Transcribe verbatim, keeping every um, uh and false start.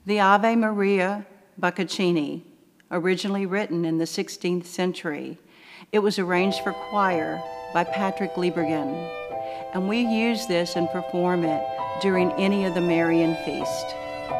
The Ave Maria Boccaccini, originally written in the sixteenth century, it was arranged for choir by Patrick Liebergen, and we use this and perform it during any of the Marian feast.